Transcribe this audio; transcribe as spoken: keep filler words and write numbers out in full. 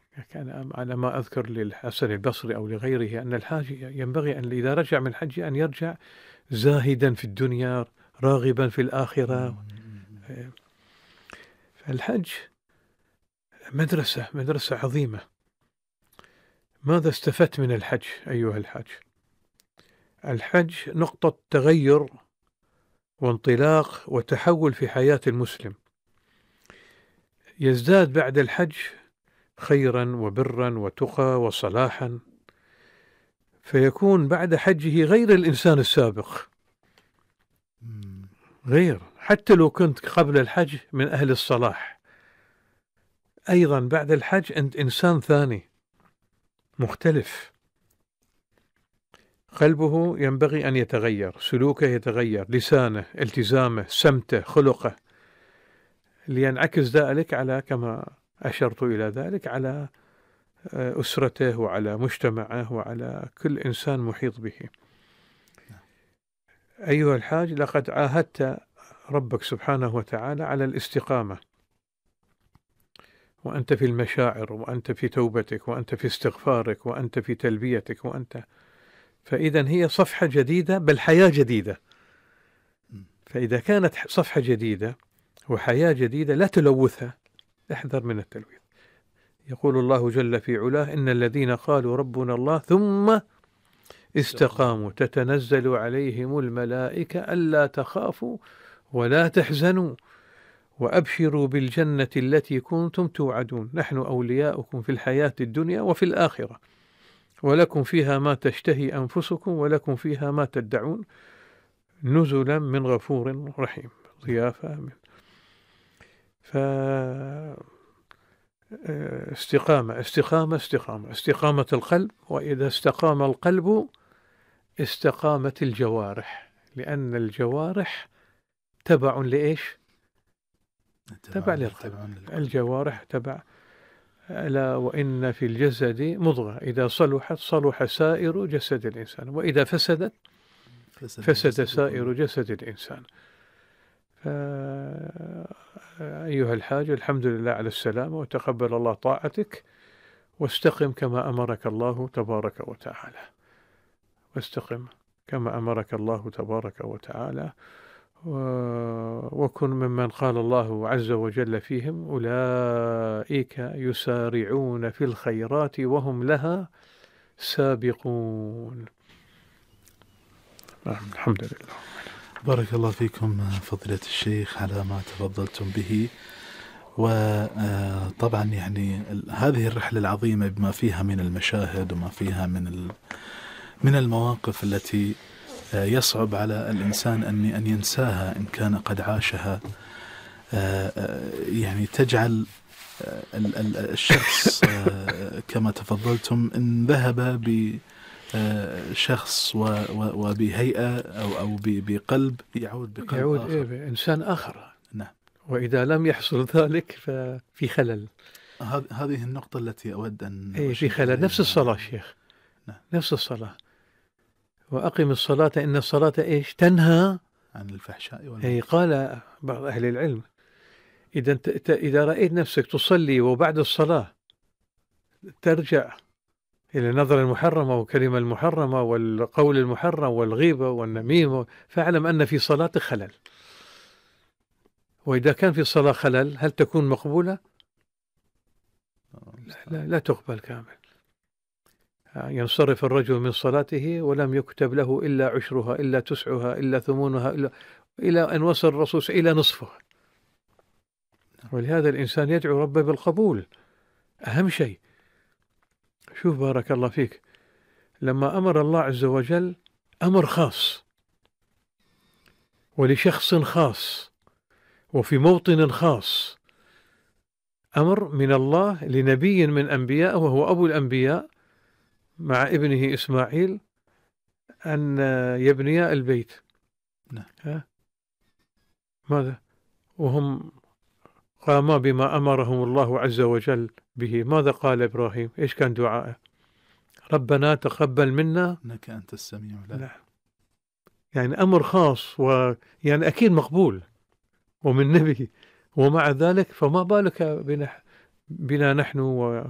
كان على ما أذكر للحسن البصري أو لغيره أن الحاج ينبغي أن إذا رجع من حج أن يرجع زاهدا في الدنيا راغبا في الآخرة. فالحج مدرسة مدرسة عظيمة. ماذا استفدت من الحج أيها الحاج؟ الحج نقطة تغير وانطلاق وتحول في حياة المسلم، يزداد بعد الحج خيرا وبرا وتقى وصلاحا، فيكون بعد حجه غير الإنسان السابق، غير حتى لو كنت قبل الحج من أهل الصلاح، أيضا بعد الحج أنت إنسان ثاني مختلف. قلبه ينبغي أن يتغير، سلوكه يتغير، لسانه، التزامه، سمته، خلقه، لينعكس ذلك على كما أشرت إلى ذلك على أسرته وعلى مجتمعه وعلى كل إنسان محيط به. أيها الحاج، لقد عاهدت ربك سبحانه وتعالى على الاستقامة، وأنت في المشاعر، وأنت في توبتك، وأنت في استغفارك، وأنت في تلبيتك، وأنت فإذا هي صفحة جديدة بل حياة جديدة. فإذا كانت صفحة جديدة وحياة جديدة لا تلوثها، احذر من التلويث. يقول الله جل في علاه: إن الذين قالوا ربنا الله ثم استقاموا تتنزل عليهم الملائكة ألا تخافوا ولا تحزنوا وأبشروا بالجنة التي كنتم توعدون نحن أولياؤكم في الحياة الدنيا وفي الآخرة ولكم فيها ما تشتهي أنفسكم ولكم فيها ما تدعون نزلا من غفور رحيم. ضيافة من ف استقامة استقامة استقامة استقامة القلب، وإذا استقام القلب استقامت الجوارح، لأن الجوارح تبع لإيش؟ تبع للقلب. الجوارح تبع. ألا وإن في الجسد مضغة إذا صلحت صلح سائر جسد الإنسان وإذا فسدت فسد سائر جسد الإنسان. أيها الحاج، الحمد لله على السلامة، وتقبل الله طاعتك، واستقم كما أمرك الله تبارك وتعالى، واستقم كما أمرك الله تبارك وتعالى، وكن ممن قال الله عز وجل فيهم: أولئك يسارعون في الخيرات وهم لها سابقون. الحمد لله. بارك الله فيكم فضيلة الشيخ على ما تفضلتم به. وطبعا يعني هذه الرحلة العظيمة بما فيها من المشاهد وما فيها من من المواقف التي يصعب على الإنسان أن أن ينساها إن كان قد عاشها، يعني تجعل الشخص كما تفضلتم إن ذهب بشخص وبهيئة أو أو بقلب يعود بقلب يعود آخر. إيه بإنسان آخر. نعم. وإذا لم يحصل ذلك ففي خلل. هذه النقطة التي أود أن إيه في خلل. نفس الصلاة شيخ. نعم. نفس الصلاة. وأقم الصلاة إن الصلاة إيش؟ تنهى عن الفحشاء والمنكر. إيه قال بعض أهل العلم: إذا أنت إذا رأيت نفسك تصلي وبعد الصلاة ترجع إلى النظر المحرمة والكلمة المحرمة والقول المحرم والغيبة والنميمة، فاعلم أن في صلاة خلل. وإذا كان في الصلاة خلل هل تكون مقبولة؟ لا, لا, لا تقبل كامل. ينصرف الرجل من صلاته ولم يكتب له إلا عشرها إلا تسعها إلا ثمونها إلا إلى أن وصل الرسول إلى نصفها. ولهذا الإنسان يدعو ربه بالقبول، أهم شيء. شوف بارك الله فيك، لما أمر الله عز وجل أمر خاص ولشخص خاص وفي موطن خاص، أمر من الله لنبي من أنبياء وهو أبو الأنبياء مع ابنه إسماعيل أن يبنيا البيت. ها؟ ماذا؟ وهم قاما بما أمرهم الله عز وجل به. ماذا قال إبراهيم؟ إيش كان دعاءه؟ ربنا تقبل منا إنك أنت السميع العليم. يعني أمر خاص ويعني أكيد مقبول ومن نبي، ومع ذلك فما بالك بنا, بنا نحن و